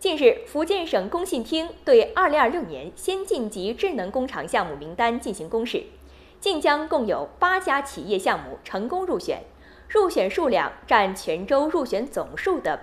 近日，福建省工信厅对2026年先进级智能工厂项目名单进行公示，晋江共有8家企业项目成功入选，入选数量占全州入选总数的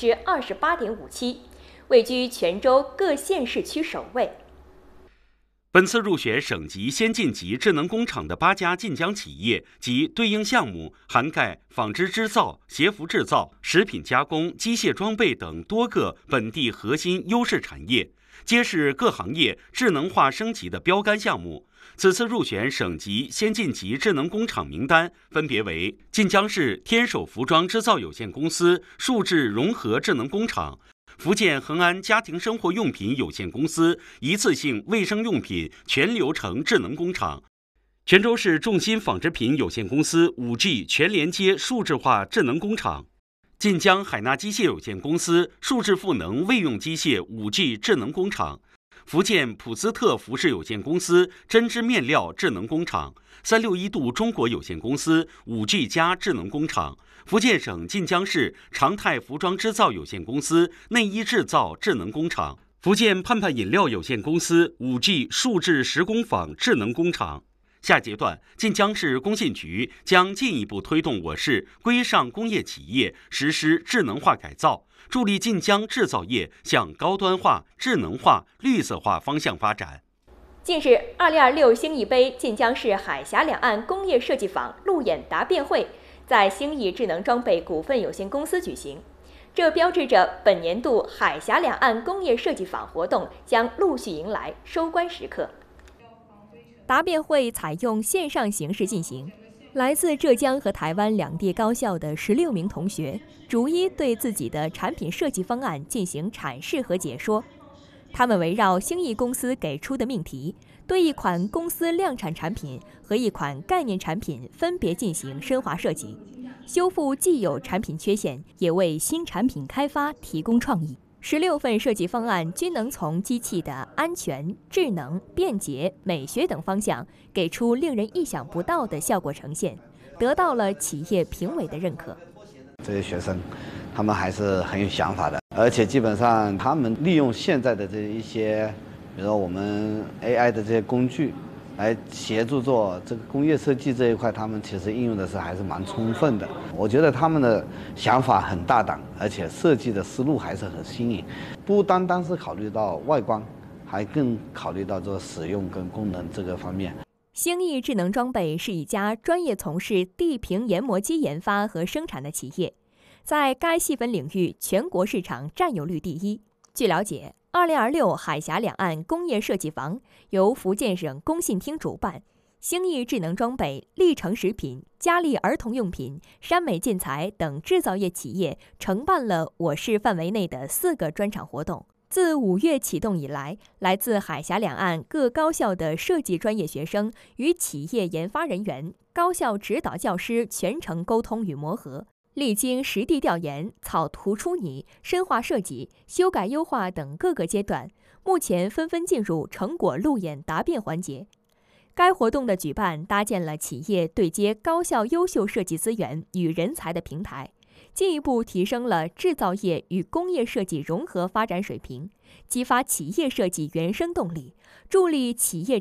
28.57%，位居全州各县市区首位。 本次入选省级先进级智能工厂的8家晋江企业及对应项目涵盖纺织织造、鞋服制造、食品加工、机械装备等多个本地核心优势产业，皆是各行业智能化升级的标杆项目。此次入选省级先进级智能工厂名单分别为晋江市天守服装织造有限公司数字融合智能工厂、福建恒安家庭生活用品有限公司一次性卫生用品全流程智能工厂、泉州市众鑫纺织品有限公司 5G 全连接数字化智能工厂、晋江海纳机械有限公司数字赋能卫用机械 5G 智能工厂、福建普斯特服饰有限公司针织面料智能工厂、361度中国有限公司 5G 加智能工厂、福建省晋江市常泰服装织造有限公司内衣制造智能工厂、福建盼盼饮料有限公司 5G 数字时工坊智能工厂。下阶段，晋江市工信局将进一步推动我市规上工业企业实施智能化改造，助力晋江制造业向高端化、智能化、绿色化方向发展。 近日，2026兴义杯晋江市海峡两岸工业设计坊路演答辩会在兴义智能装备股份有限公司举行，这标志着本年度海峡两岸工业设计坊活动将陆续迎来收官时刻。答辩会采用线上形式进行，来自浙江和台湾两地高校的16名同学逐一对自己的产品设计方案进行阐释和解说。他们围绕兴义公司给出的命题，对一款公司量产产品和一款概念产品分别进行深化设计，修复既有产品缺陷，也为新产品开发提供创意。16份设计方案均能从机器的安全、智能、便捷、美学等方向给出令人意想不到的效果呈现，得到了企业评委的认可。 这些学生他们还是很有想法的，而且基本上他们利用现在的这一些，比如说我们 AI 的这些工具来协助做这个工业设计这一块，他们其实应用的是还是蛮充分的。我觉得他们的想法很大胆，而且设计的思路还是很新颖，不单单是考虑到外观，还更考虑到这个使用跟功能这个方面。 兴义智能装备是一家专业从事地平研磨机研发和生产的企业，在该细分领域全国市场占有率第一。据了解，2026海峡两岸工业设计坊由福建省工信厅主办，兴义智能装备、历城食品、佳丽儿童用品、山美建材等制造业企业承办了我市范围内的4个专场活动。自5月启动以来，来自海峡两岸各高校的设计专业学生与企业研发人员、高校指导教师全程沟通与磨合，历经实地调研、草图出拟、深化设计、修改优化等各个阶段，目前纷纷进入成果路演答辩环节。该活动的举办搭建了企业对接高校优秀设计资源与人才的平台，进一步提升了制造业与工业设计融合发展水平，激发企业设计原生动力，助力企业